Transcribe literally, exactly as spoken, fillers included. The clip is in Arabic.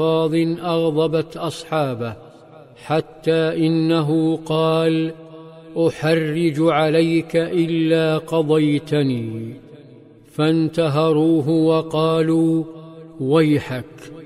ألفاظ أغضبت أصحابه، حتى إنه قال: أحرج عليك إلا قضيتني. فانتهروه وقالوا: ويحك